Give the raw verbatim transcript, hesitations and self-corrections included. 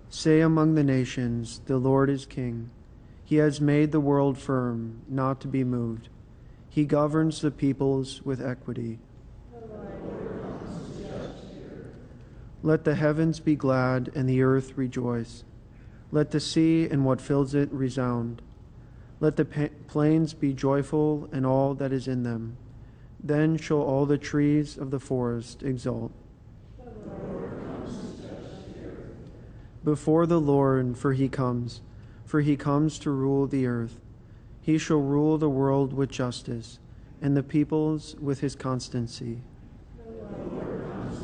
Say among the nations, the Lord is king. He has made the world firm, not to be moved. He governs the peoples with equity. Let the heavens be glad and the earth rejoice. Let the sea and what fills it resound. Let the pa- plains be joyful and all that is in them. Then shall all the trees of the forest exult. Before the Lord, for he comes, for he comes to rule the earth. He shall rule the world with justice, and the peoples with his constancy.